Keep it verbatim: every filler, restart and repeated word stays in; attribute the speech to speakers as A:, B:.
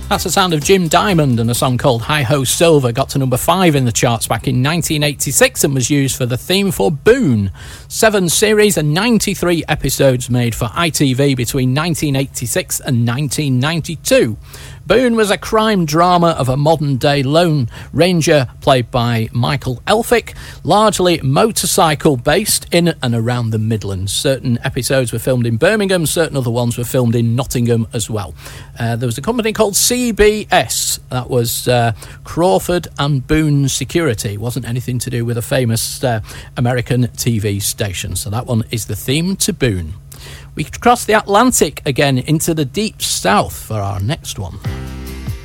A: That's the sound of Jim Diamond, and a song called Hi Ho Silver got to number five in the charts back in nineteen eighty-six and was used for the theme for Boone. Seven series and ninety-three episodes made for I T V between nineteen eighty-six and nineteen ninety-two. Boone was a crime drama of a modern-day Lone Ranger played by Michael Elphick, largely motorcycle-based in and around the Midlands. Certain episodes were filmed in Birmingham, certain other ones were filmed in Nottingham as well. Uh, there was a company called C B S, that was uh, Crawford and Boone Security. It wasn't anything to do with a famous uh, American T V station, so that one is the theme to Boone. We cross the Atlantic again into the deep south for our next one.